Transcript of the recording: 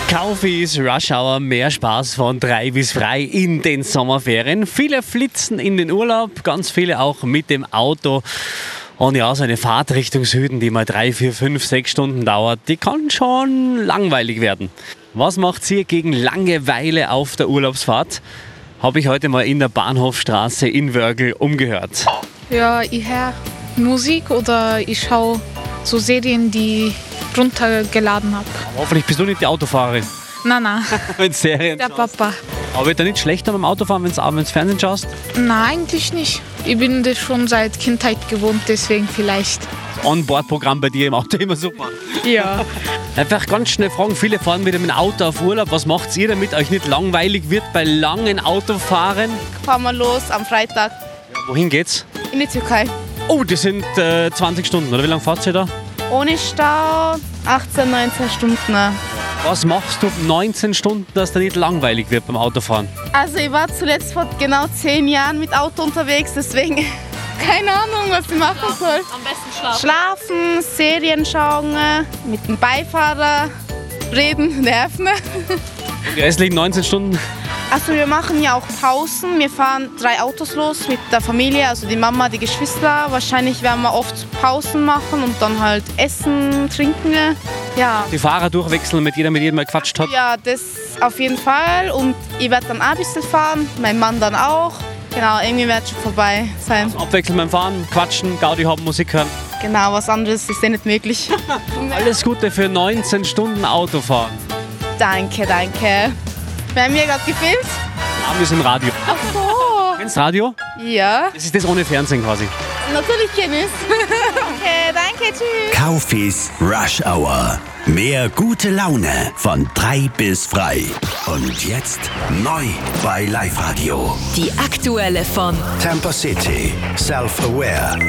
Kaufis Rush Hour, mehr Spaß von 3 bis frei in den Sommerferien. Viele flitzen in den Urlaub, ganz viele auch mit dem Auto. Und ja, so eine Fahrt Richtung Süden, die mal 3, 4, 5, 6 Stunden dauert, die kann schon langweilig werden. Was macht ihr gegen Langeweile auf der Urlaubsfahrt? Habe ich heute mal in der Bahnhofstraße in Wörgl umgehört. Ja, ich höre Musik oder ich schaue so Serien, die ich runtergeladen habe. Hoffentlich bist du nicht die Autofahrerin. Nein, Wenn Serien der schaust. Papa. Aber wird da nicht schlechter beim Autofahren, wenn du abends Fernsehen schaust? Nein, eigentlich nicht. Ich bin das schon seit Kindheit gewohnt, deswegen vielleicht. On-Board-Programm bei dir im Auto immer super. Ja. Einfach ganz schnell fragen, viele fahren wieder mit dem Auto auf Urlaub. Was macht ihr, damit euch nicht langweilig wird bei langen Autofahren? Fahren wir los am Freitag Wohin geht's? in die Türkei. Oh, das sind 20 Stunden, oder wie lange fahrt ihr da? Ohne Stau 18, 19 Stunden. Was machst du 19 Stunden, dass dir nicht langweilig wird beim Autofahren? Also ich war zuletzt vor genau 10 Jahren mit Auto unterwegs, deswegen keine Ahnung, was ich machen soll. Am besten schlafen. Schlafen, Serien schauen, mit dem Beifahrer reden, nerven. Die restlichen 19 Stunden? Also wir machen ja auch Pausen. Wir fahren 3 Autos los mit der Familie, also die Mama, die Geschwister. Wahrscheinlich werden wir oft Pausen machen und dann halt essen, trinken. Ja. Die Fahrer durchwechseln, mit jedem mal gequatscht hat? Ja, das auf jeden Fall. Und ich werde dann auch ein bisschen fahren, mein Mann dann auch. Genau, irgendwie wird schon vorbei sein. Abwechseln beim Fahren, quatschen, Gaudi haben, Musik hören. Genau, was anderes ist ja nicht möglich. Alles Gute für 19 Stunden Autofahren. Danke, danke. Wir haben mir gerade gefilmt. Abend ist im Radio. Ach so. Kennst du Radio? Ja, Das ist das ohne Fernsehen quasi. natürlich kenne ich es. Okay, danke, tschüss. Kaufis Rush Hour. Mehr gute Laune von 3 bis frei. Und jetzt neu bei Live Radio. Die aktuelle von Tampa City. Self-Aware.